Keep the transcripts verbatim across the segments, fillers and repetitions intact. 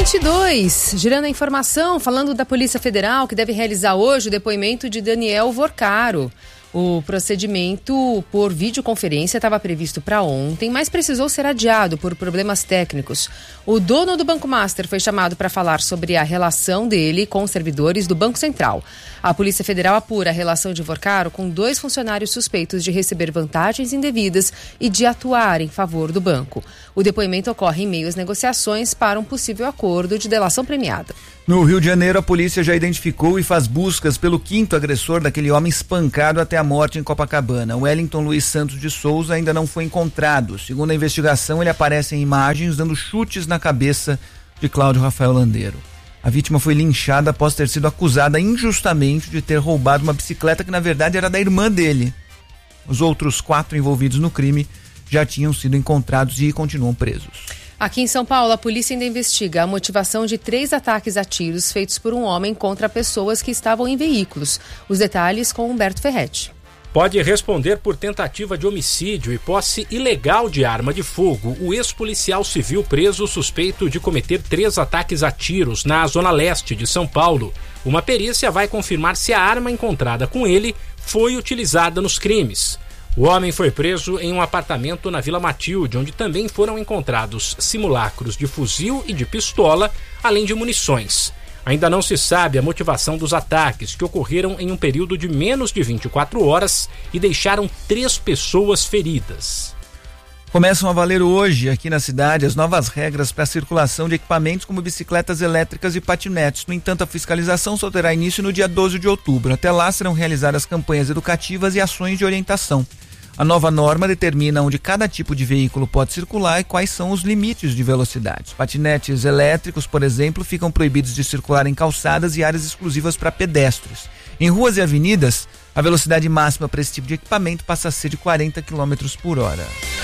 vinte e dois, girando a informação, falando da Polícia Federal, que deve realizar hoje o depoimento de Daniel Vorcaro. O procedimento por videoconferência estava previsto para ontem, mas precisou ser adiado por problemas técnicos. O dono do Banco Master foi chamado para falar sobre a relação dele com os servidores do Banco Central. A Polícia Federal apura a relação de Vorcaro com dois funcionários suspeitos de receber vantagens indevidas e de atuar em favor do banco. O depoimento ocorre em meio às negociações para um possível acordo de delação premiada. No Rio de Janeiro, a polícia já identificou e faz buscas pelo quinto agressor daquele homem espancado até a morte em Copacabana. O Wellington Luiz Santos de Souza ainda não foi encontrado. Segundo a investigação, ele aparece em imagens dando chutes na cabeça de Cláudio Rafael Landeiro. A vítima foi linchada após ter sido acusada injustamente de ter roubado uma bicicleta que na verdade era da irmã dele. Os outros quatro envolvidos no crime já tinham sido encontrados e continuam presos. Aqui em São Paulo, a polícia ainda investiga a motivação de três ataques a tiros feitos por um homem contra pessoas que estavam em veículos. Os detalhes com Humberto Ferretti. Pode responder por tentativa de homicídio e posse ilegal de arma de fogo o ex-policial civil preso suspeito de cometer três ataques a tiros na zona leste de São Paulo. Uma perícia vai confirmar se a arma encontrada com ele foi utilizada nos crimes. O homem foi preso em um apartamento na Vila Matilde, onde também foram encontrados simulacros de fuzil e de pistola, além de munições. Ainda não se sabe a motivação dos ataques, que ocorreram em um período de menos de vinte e quatro horas e deixaram três pessoas feridas. Começam a valer hoje, aqui na cidade, as novas regras para a circulação de equipamentos como bicicletas elétricas e patinetes. No entanto, a fiscalização só terá início no dia doze de outubro. Até lá serão realizadas campanhas educativas e ações de orientação. A nova norma determina onde cada tipo de veículo pode circular e quais são os limites de velocidade. Patinetes elétricos, por exemplo, ficam proibidos de circular em calçadas e áreas exclusivas para pedestres. Em ruas e avenidas, a velocidade máxima para esse tipo de equipamento passa a ser de quarenta quilômetros por hora.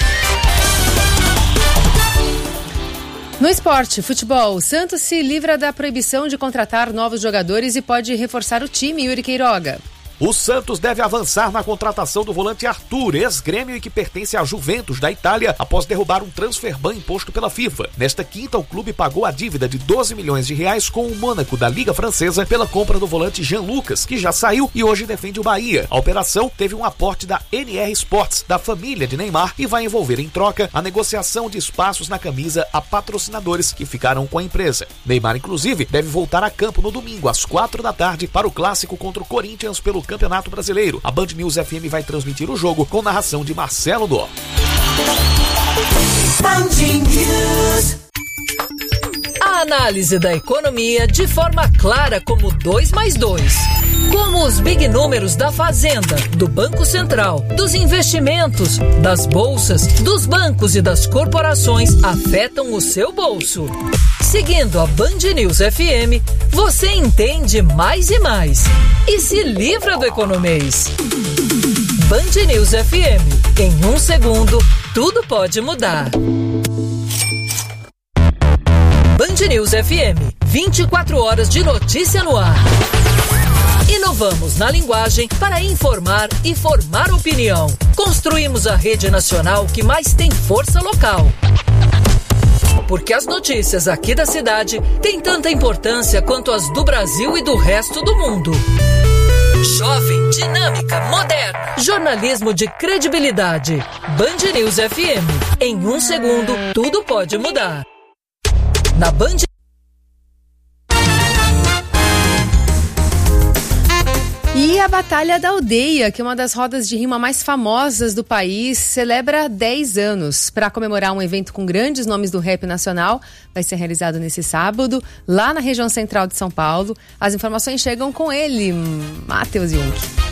No esporte, futebol, o Santos se livra da proibição de contratar novos jogadores e pode reforçar o time, Yuri Queiroga. O Santos deve avançar na contratação do volante Arthur, ex-Grêmio e que pertence à Juventus da Itália, após derrubar um transfer ban imposto pela FIFA. Nesta quinta, o clube pagou a dívida de doze milhões de reais com o Mônaco da Liga Francesa pela compra do volante Jean Lucas, que já saiu e hoje defende o Bahia. A operação teve um aporte da N R Sports, da família de Neymar, e vai envolver em troca a negociação de espaços na camisa a patrocinadores que ficaram com a empresa. Neymar, inclusive, deve voltar a campo no domingo, às quatro da tarde, para o clássico contra o Corinthians pelo Campeonato Brasileiro. A Band News F M vai transmitir o jogo com narração de Marcelo Dó. A análise da economia de forma clara como dois mais dois. Como os big números da Fazenda, do Banco Central, dos investimentos, das bolsas, dos bancos e das corporações afetam o seu bolso. Seguindo a Band News F M, você entende mais e mais e se livra do economês. Band News F M. Em um segundo, tudo pode mudar. Band News F M. vinte e quatro horas de notícia no ar. Inovamos na linguagem para informar e formar opinião. Construímos a rede nacional que mais tem força local. Porque as notícias aqui da cidade têm tanta importância quanto as do Brasil e do resto do mundo. Jovem, dinâmica, moderna. Jornalismo de credibilidade. Band News F M. Em um segundo, tudo pode mudar. Na Band. E a Batalha da Aldeia, que é uma das rodas de rima mais famosas do país, celebra dez anos. Para comemorar um evento com grandes nomes do rap nacional, vai ser realizado nesse sábado, lá na região central de São Paulo. As informações chegam com ele, Matheus Jung.